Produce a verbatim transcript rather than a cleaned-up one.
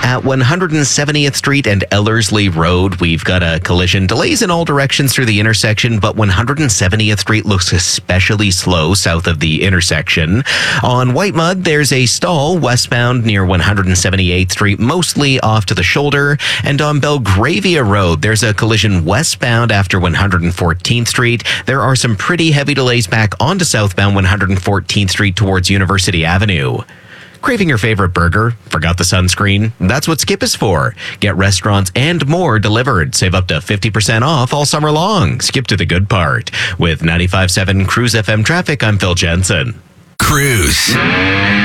At one hundred seventieth Street and Ellerslie Road, we've got a collision. Delays in all directions through the intersection, but one hundred seventieth Street looks especially slow south of the intersection. On Whitemud, there's a stall westbound near one hundred seventy-eighth Street, mostly off to the shoulder. And on Belgravia Road, there's a collision westbound after one hundred fourteenth Street. There are some pretty heavy delays back onto southbound one hundred fourteenth Street towards University Avenue. Craving your favorite burger? Forgot the sunscreen? That's what Skip is for. Get restaurants and more delivered. Save up to fifty percent off all summer long. Skip to the good part. With ninety-five point seven Cruise F M traffic, I'm Phil Jensen. Cruise.